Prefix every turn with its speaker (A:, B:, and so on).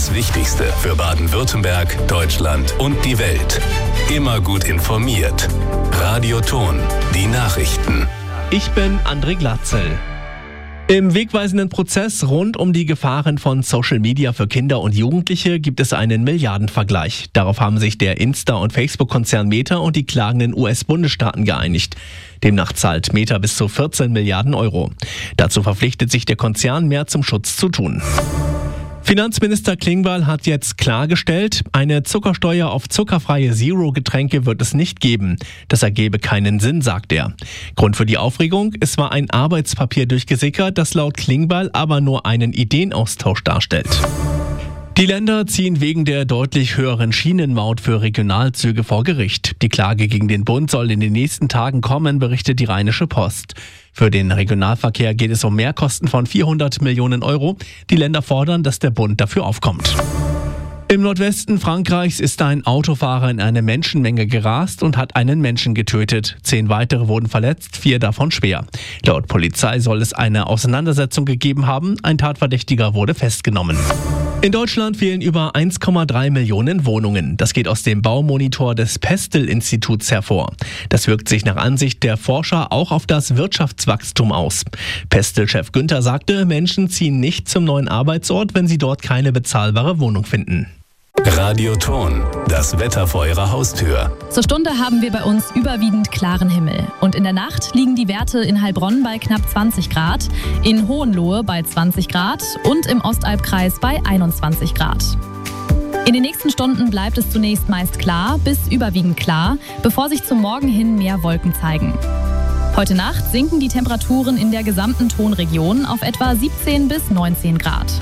A: Das Wichtigste für Baden-Württemberg, Deutschland und die Welt. Immer gut informiert. Radio Thon, die Nachrichten.
B: Ich bin André Glatzel. Im wegweisenden Prozess rund um die Gefahren von Social Media für Kinder und Jugendliche gibt es einen Milliardenvergleich. Darauf haben sich der Insta- und Facebook-Konzern Meta und die klagenden US-Bundesstaaten geeinigt. Demnach zahlt Meta bis zu 14 Milliarden Euro. Dazu verpflichtet sich der Konzern, mehr zum Schutz zu tun. Finanzminister Klingbeil hat jetzt klargestellt, eine Zuckersteuer auf zuckerfreie Zero-Getränke wird es nicht geben. Das ergebe keinen Sinn, sagt er. Grund für die Aufregung: Es war ein Arbeitspapier durchgesickert, das laut Klingbeil aber nur einen Ideenaustausch darstellt. Die Länder ziehen wegen der deutlich höheren Schienenmaut für Regionalzüge vor Gericht. Die Klage gegen den Bund soll in den nächsten Tagen kommen, berichtet die Rheinische Post. Für den Regionalverkehr geht es um Mehrkosten von 400 Millionen Euro. Die Länder fordern, dass der Bund dafür aufkommt. Im Nordwesten Frankreichs ist ein Autofahrer in eine Menschenmenge gerast und hat einen Menschen getötet. 10 weitere wurden verletzt, 4 davon schwer. Laut Polizei soll es eine Auseinandersetzung gegeben haben. Ein Tatverdächtiger wurde festgenommen. In Deutschland fehlen über 1,3 Millionen Wohnungen. Das geht aus dem Baumonitor des Pestel-Instituts hervor. Das wirkt sich nach Ansicht der Forscher auch auf das Wirtschaftswachstum aus. Pestel-Chef Günther sagte, Menschen ziehen nicht zum neuen Arbeitsort, wenn sie dort keine bezahlbare Wohnung finden.
A: Radio Thon, das Wetter vor Ihrer Haustür.
C: Zur Stunde haben wir bei uns überwiegend klaren Himmel. Und in der Nacht liegen die Werte in Heilbronn bei knapp 20 Grad, in Hohenlohe bei 20 Grad und im Ostalbkreis bei 21 Grad. In den nächsten Stunden bleibt es zunächst meist klar bis überwiegend klar, bevor sich zum Morgen hin mehr Wolken zeigen. Heute Nacht sinken die Temperaturen in der gesamten Thonregion auf etwa 17 bis 19 Grad.